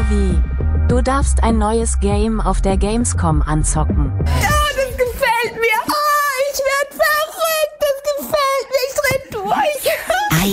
wie: Du darfst ein neues Game auf der Gamescom anzocken. Ja,